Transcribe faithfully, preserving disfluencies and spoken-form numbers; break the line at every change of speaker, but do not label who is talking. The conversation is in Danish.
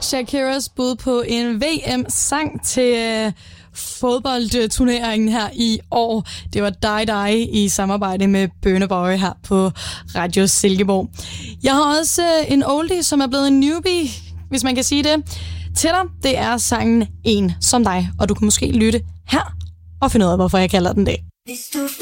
Shakiras bud på en V M-sang til øh, fodboldturneringen her i år. Det var Die Die i samarbejde med Burna Boy her på Radio Silkeborg. Jeg har også øh, en oldie, som er blevet en newbie, hvis man kan sige det, til dig. Det er sangen En som dig, og du kan måske lytte her og finde ud af, hvorfor jeg kalder den det.